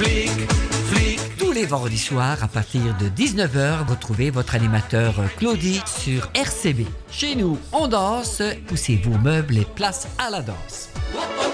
Tous les vendredis soirs, à partir de 19h, retrouvez votre animateur Claudie sur RCB. Chez nous, on danse, poussez vos meubles et place à la danse.